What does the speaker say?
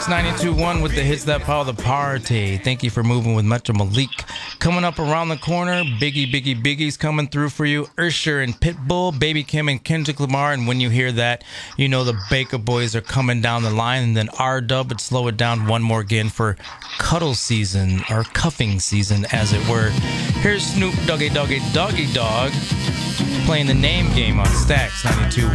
Stacks 92.1 with the hits that power the party. Thank you for moving with Metro Malik. Coming up around the corner, Biggie's coming through for you. Usher and Pitbull, Baby Kim and Kendrick Lamar. And when you hear that, you know the Baker Boys are coming down the line. And then R-Dub would slow it down one more again for cuddle season, or cuffing season, as it were. Here's Snoop Doggy Dogg playing the name game on Stacks 92.